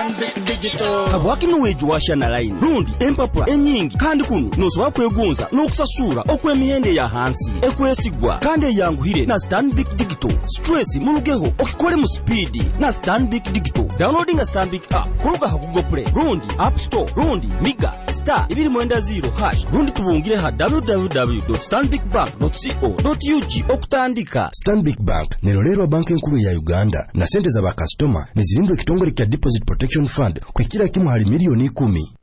Stanbic Digital kabwakino wejuwasha na line rundi empapula enyingi kandi kuno nosobola kwegonza n'okusasura okw'emihende ya hansi ekwesigwa kandi eyanguhire na Stanbic Digital stress mulugeho okikole mu speed na Stanbic Digital downloading a Stanbic app kuluga ha Google Play rundi App Store rundi Miga *210# rundi tubungire ha www.stanbicbank.co.ug okutandika. Stanbic Bank nerolero banki nkuru ya Uganda na sente za bakastoma nizirindwe kitongole kya Deposit Protection Fund kwa kila kimu hali milioni 10.